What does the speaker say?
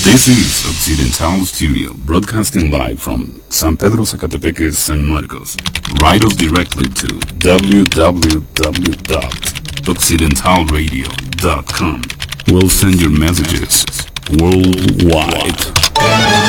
This is Occidental Studio, broadcasting live from San Pedro Zacatepeques, San Marcos. Write us directly to www.occidentalradio.com. We'll send your messages worldwide.